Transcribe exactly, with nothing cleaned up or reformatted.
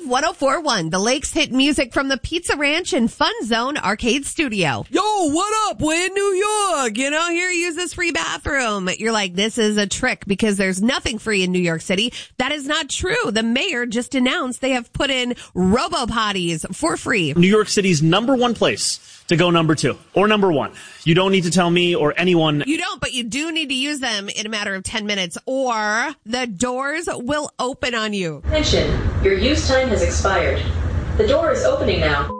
one oh four point one, the Lakes hit music from the Pizza Ranch and Fun Zone Arcade Studio. Yo, what up? We're in New York. You know, here, use this free bathroom. You're like, this is a trick because there's nothing free in New York City. That is not true. The mayor just announced they have put in robo-potties for free. New York City's number one place to go number two or number one. You don't need to tell me or anyone. You don't, but you do need to use them in a matter of ten minutes or the doors will open on you. Attention, your use time has expired. The door is opening now.